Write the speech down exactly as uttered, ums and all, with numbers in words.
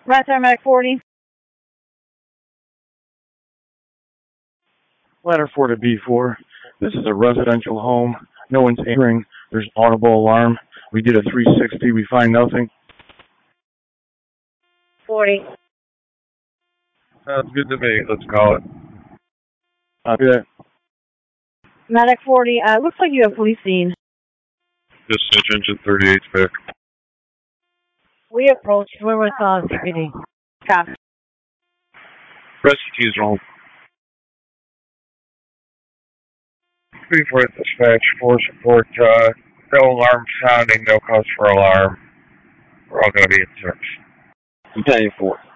Right there, Mac forty. Ladder four to B four. This is a residential home. No one's entering. There's audible alarm. We did a three sixty. We find nothing. forty. Sounds good to me. Let's call it. Copy that. Medic forty. Uh, looks like you have police scene. Dispatch engine thirty-eight's back. We approach. Where was uh, Deputy? Cop. Rescue team's home. three four dispatch, four support, uh, no alarm sounding, no cause for alarm. We're all going to be in service. Battalion four.